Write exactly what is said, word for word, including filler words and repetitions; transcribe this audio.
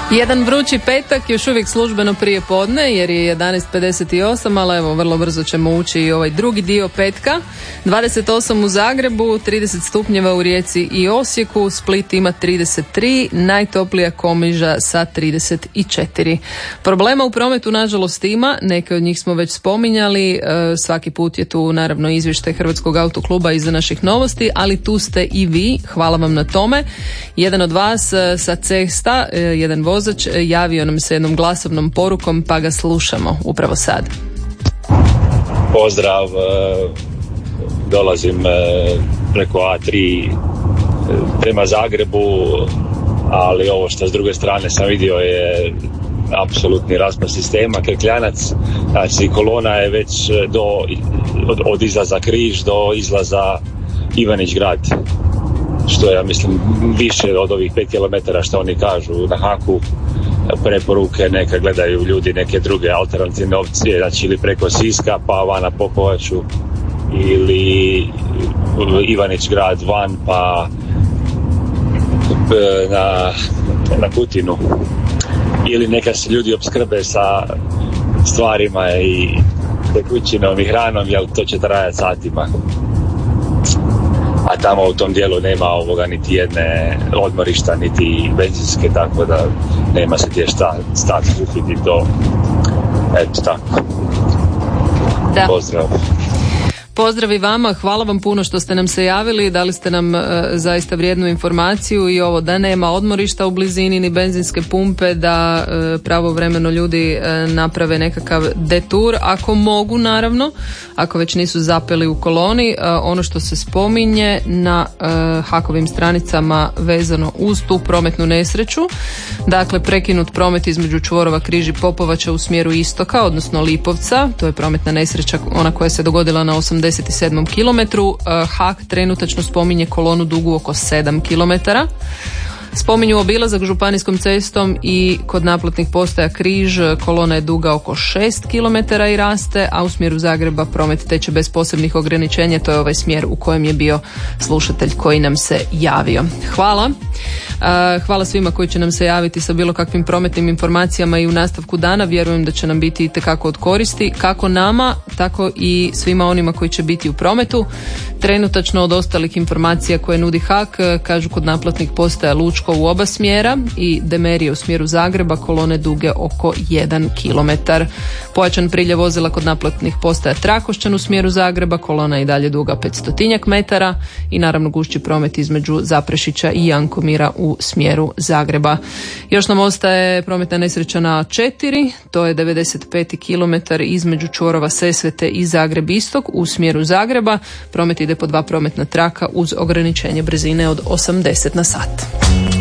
Jedan vrući petak, još uvijek službeno prije podne jer je jedanaest pedeset osam, ali evo vrlo brzo ćemo ući i ovaj drugi dio petka. dvadeset osam u Zagrebu, trideset stupnjeva u Rijeci i Osijeku, Split ima trideset tri, najtoplija Komiža sa trideset četiri. Problema u prometu nažalost ima, neke od njih smo već spominjali, e, svaki put je tu naravno izvještaj Hrvatskog autokluba iza naših novosti, ali tu ste i vi, hvala vam na tome. Jedan od vas e, sa cesta, e, jedan vozač, javio nam se jednom glasovnom porukom pa ga slušamo upravo sad. Pozdrav, dolazim preko A tri prema Zagrebu, ali ovo što s druge strane sam vidio je apsolutni raspad sistema, krkljanac, znači kolona je već do, od, od izlaza Križ do izlaza Ivanić Grad, što ja mislim više od ovih pet kilometara što oni kažu na haku. Preporuke neka gledaju ljudi neke druge alternativne opcije, znači ili preko Siska pa van na Popovaču ili Ivanić Grad van pa na, na Kutinu, ili neka se ljudi opskrbe sa stvarima i tekućinom i hranom, jer to će trajati satima. A tamo u tom dijelu nema ovoga niti jedne odmorišta, niti benzinske, tako da nema se gdje šta stati, kupiti to. Eto tako. Da. Pozdrav. Pozdrav i vama, hvala vam puno što ste nam se javili, dali ste nam e, zaista vrijednu informaciju i ovo da nema odmorišta u blizini ni benzinske pumpe, da e, pravovremeno ljudi e, naprave nekakav detur, ako mogu naravno, ako već nisu zapeli u koloni. E, ono što se spominje na e, hakovim stranicama vezano uz tu prometnu nesreću, dakle prekinut promet između čvorova Križ i Popovača u smjeru istoka, odnosno Lipovca, to je prometna nesreća ona koja se dogodila na osamdeset sedmom kilometru. Hak trenutačno spominje kolonu dugu oko sedam kilometara. Spominju obilazak županijskom cestom i kod naplatnih postaja Križ kolona je duga oko šest kilometara i raste, a u smjeru Zagreba promet teče bez posebnih ograničenja. To je ovaj smjer u kojem je bio slušatelj koji nam se javio. Hvala. Hvala svima koji će nam se javiti sa bilo kakvim prometnim informacijama i u nastavku dana. Vjerujem da će nam biti itekako od koristi, kako nama, tako i svima onima koji će biti u prometu. Trenutačno od ostalih informacija koje nudi Hak, kažu kod naplatnih postaja Lučko u oba smjera i Demerije u smjeru Zagreba kolone duge oko jedan kilometar. Pojačan priljev vozila kod naplatnih postaja Trakošćan u smjeru Zagreba, kolona je i dalje duga petstotinjak metara i naravno gušći promet između Zaprešića i Jankomira u smjeru Zagreba. Još nam ostaje prometna nesreća na A četiri, to je devedeset peti kilometar između čvorova Sesvete i Zagreb istok u smjeru Zagreba. Promet ide po dva prometna traka uz ograničenje brzine od osamdeset na sat.